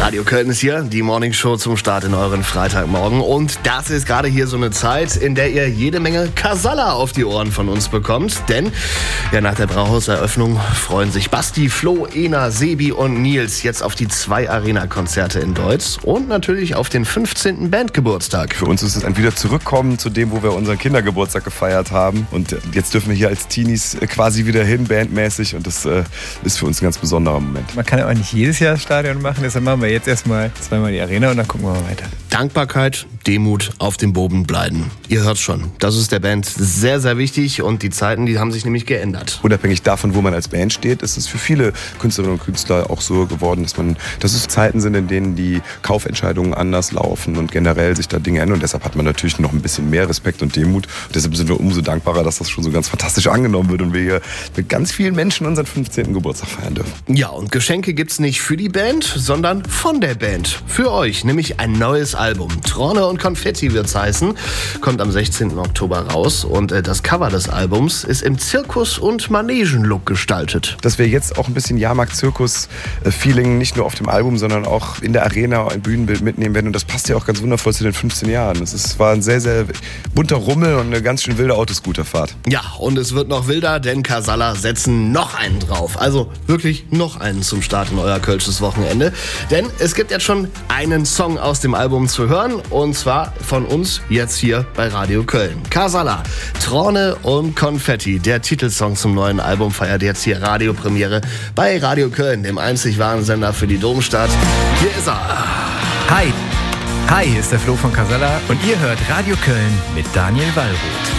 Radio Köln ist hier, die Morningshow zum Start in euren Freitagmorgen. Und das ist gerade hier so eine Zeit, in der ihr jede Menge Casalla auf die Ohren von uns bekommt. Denn nach der Brauhauseröffnung freuen sich Basti, Flo, Ena, Sebi und Nils jetzt auf die 2 Arena-Konzerte in Deutz und natürlich auf den 15. Bandgeburtstag. Für uns ist es ein wieder zurückkommen zu dem, wo wir unseren Kindergeburtstag gefeiert haben. Und jetzt dürfen wir hier als Teenies quasi wieder hin, bandmäßig. Und das ist für uns ein ganz besonderer Moment. Man kann ja auch nicht jedes Jahr das Stadion machen, deshalb machen wir jetzt erstmal 2-mal die Arena und dann gucken wir mal weiter. Dankbarkeit, Demut, auf dem Boden bleiben. Ihr hört schon, das ist der Band sehr, sehr wichtig und die Zeiten, die haben sich nämlich geändert. Unabhängig davon, wo man als Band steht, ist es für viele Künstlerinnen und Künstler auch so geworden, dass es Zeiten sind, in denen die Kaufentscheidungen anders laufen und generell sich da Dinge ändern. Und deshalb hat man natürlich noch ein bisschen mehr Respekt und Demut. Und deshalb sind wir umso dankbarer, dass das schon so ganz fantastisch angenommen wird und wir hier mit ganz vielen Menschen unseren 15. Geburtstag feiern dürfen. Ja, und Geschenke gibt's nicht für die Band, sondern von der Band. Für euch, nämlich ein neues Album. Trone und Konfetti wird's heißen. Kommt am 16. Oktober raus und das Cover des Albums ist im Zirkus- und Manegen-Look gestaltet. Dass wir jetzt auch ein bisschen Jahrmarkt-Zirkus-Feeling nicht nur auf dem Album, sondern auch in der Arena ein Bühnenbild mitnehmen werden. Und das passt ja auch ganz wundervoll zu den 15 Jahren. Es war ein sehr, sehr bunter Rummel und eine ganz schön wilde Autoscooterfahrt. Ja, und es wird noch wilder, denn Casalla setzen noch einen drauf. Also wirklich noch einen zum Start in euer kölsches Wochenende. Denn es gibt jetzt schon einen Song aus dem Album zu hören. Und zwar von uns jetzt hier bei Radio Köln. Casalla, Trone und Konfetti. Der Titelsong zum neuen Album feiert jetzt hier Radiopremiere bei Radio Köln, dem einzig wahren Sender für die Domstadt. Hier ist er. Hi, hier ist der Flo von Casalla und ihr hört Radio Köln mit Daniel Wallroth.